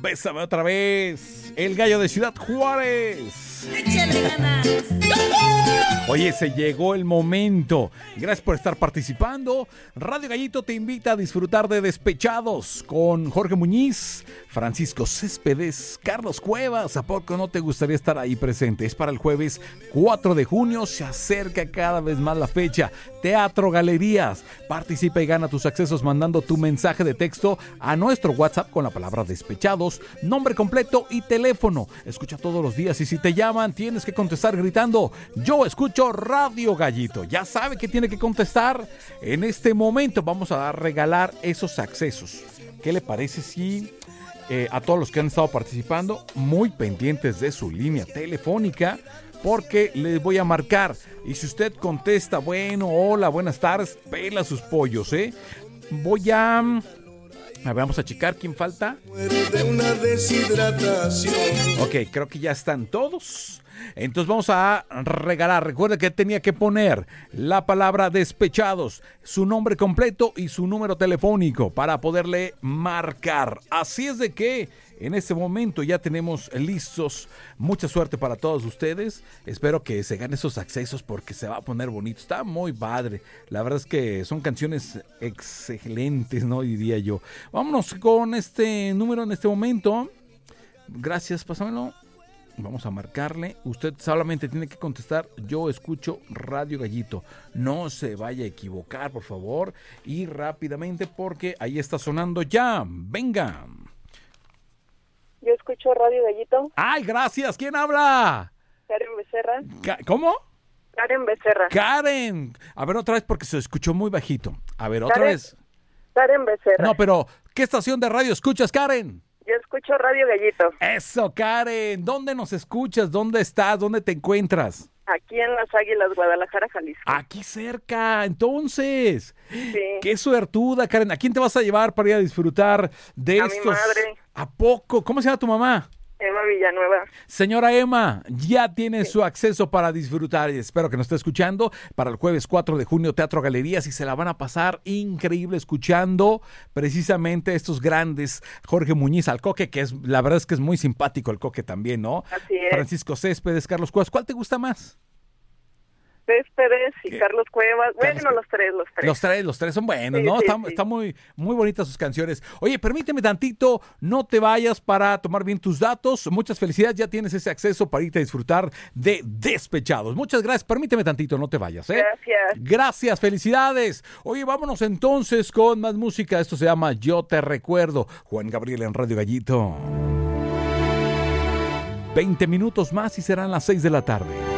Bésame otra vez. El gallo de Ciudad Juárez. Échale ganas. Oye, se llegó el momento. Gracias por estar participando. Radio Gallito te invita a disfrutar de Despechados con Jorge Muñiz, Francisco Céspedes, Carlos Cuevas. ¿A poco no te gustaría estar ahí presente? Es para el jueves 4 de junio. Se acerca cada vez más la fecha. Teatro Galerías. Participa y gana tus accesos mandando tu mensaje de texto a nuestro WhatsApp con la palabra Despechados, nombre completo y teléfono. Escucha todos los días y si te llaman tienes que contestar gritando: yo escucho Radio Gallito. Ya sabe que tiene que contestar. En este momento vamos a regalar esos accesos. ¿Qué le parece si a todos los que han estado participando, muy pendientes de su línea telefónica, porque les voy a marcar? Y si usted contesta, bueno, hola, buenas tardes, pela sus pollos, Voy a ver, vamos a checar quién falta. De una deshidratación. Ok, creo que ya están todos. Entonces vamos a regalar. Recuerda que tenía que poner la palabra Despechados, su nombre completo y su número telefónico para poderle marcar. Así es de que en este momento ya tenemos listos. Mucha suerte para todos ustedes. Espero que se ganen esos accesos porque se va a poner bonito. Está muy padre. La verdad es que son canciones excelentes, ¿no? Diría yo. Vámonos con este número en este momento. Gracias, pásamelo. Vamos a marcarle. Usted solamente tiene que contestar: yo escucho Radio Gallito. No se vaya a equivocar, por favor. Y rápidamente, porque ahí está sonando ya. Venga. Yo escucho Radio Gallito. ¡Ay, gracias! ¿Quién habla? Karen Becerra. ¿Cómo? Karen Becerra. Karen. A ver, otra vez porque se escuchó muy bajito. A ver, otra vez. Karen Becerra. No, pero ¿qué estación de radio escuchas, Karen? Yo escucho Radio Gallito. Eso, Karen. ¿Dónde nos escuchas? ¿Dónde estás? ¿Dónde te encuentras? Aquí en Las Águilas, Guadalajara, Jalisco. Aquí cerca, entonces. Sí. Qué suertuda, Karen. ¿A quién te vas a llevar para ir a disfrutar de A estos? mi madre. ¿A poco? ¿Cómo se llama tu mamá? Emma Villanueva. Señora Emma, ya tiene su acceso para disfrutar y espero que nos esté escuchando para el jueves 4 de junio, Teatro Galerías, y se la van a pasar increíble escuchando precisamente estos grandes. Jorge Muñiz al Coque, que es, la verdad es que es muy simpático el Coque también, ¿no? Así es. Francisco Céspedes, Carlos Cuevas. ¿Cuál te gusta más? Céspedes y Carlos Cuevas. Carlos Bueno, los tres. Los tres son buenos, Sí, ¿no? sí, Están muy, muy bonitas sus canciones. Oye, permíteme tantito, no te vayas para tomar bien tus datos. Muchas felicidades, ya tienes ese acceso para irte a disfrutar de Despechados. Muchas gracias, permíteme tantito, no te vayas, Gracias. Gracias, felicidades. Oye, vámonos entonces con más música. Esto se llama Yo Te Recuerdo. Juan Gabriel en Radio Gallito. 20 minutos más y serán las 6 de la tarde.